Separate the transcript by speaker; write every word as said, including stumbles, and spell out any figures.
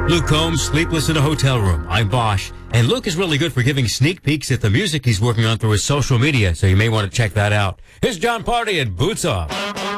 Speaker 1: Luke Combs, Sleepless in a Hotel Room. I'm Bosch. And Luke is really good for giving sneak peeks at the music he's working on through his social media, so you may want to check that out. Here's John Party and Boots Off.